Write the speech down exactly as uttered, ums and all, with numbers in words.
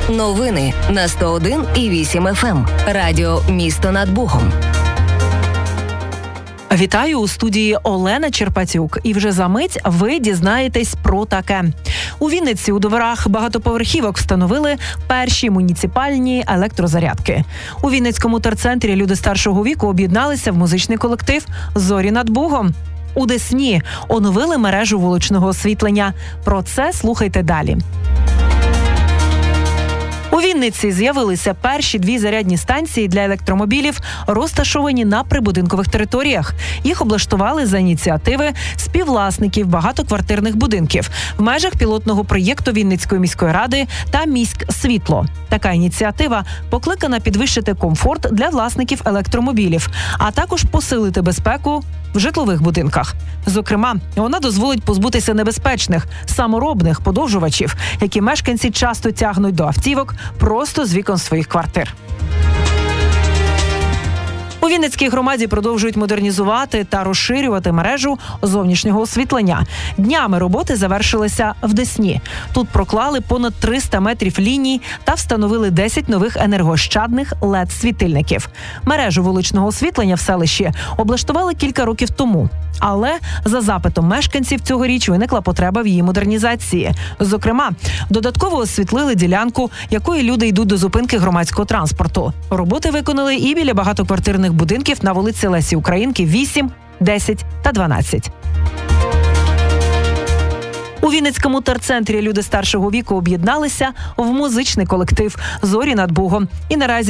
Новини на сто один і вісім еф ем. Радіо «Місто над Богом». Вітаю у студії Олена Черпатюк. І вже за мить ви дізнаєтесь про таке. У Вінниці у дворах багатоповерхівок встановили перші муніципальні електрозарядки. У Вінницькому терцентрі люди старшого віку об'єдналися в музичний колектив «Зорі над Богом». У Десні оновили мережу вуличного освітлення. Про це слухайте далі. У Вінниці з'явилися перші дві зарядні станції для електромобілів, розташовані на прибудинкових територіях. Їх облаштували за ініціативи співвласників багатоквартирних будинків в межах пілотного проєкту Вінницької міської ради та «Міськсвітло». Така ініціатива покликана підвищити комфорт для власників електромобілів, а також посилити безпеку в житлових будинках. Зокрема, вона дозволить позбутися небезпечних, саморобних подовжувачів, які мешканці часто тягнуть до автівок просто з вікон своїх квартир. У Вінницькій громаді продовжують модернізувати та розширювати мережу зовнішнього освітлення. Днями роботи завершилися в Десні. Тут проклали понад триста метрів ліній та встановили десять нових енергоощадних лед-світильників. Мережу вуличного освітлення в селищі облаштували кілька років тому. Але за запитом мешканців цьогоріч виникла потреба в її модернізації. Зокрема, додатково освітлили ділянку, якої люди йдуть до зупинки громадського транспорту. Роботи виконали і біля багатоквартирних будинків на вулиці Лесі Українки вісім, десять та дванадцять. У Вінницькому терцентрі люди старшого віку об'єдналися в музичний колектив «Зорі над Богом». І наразі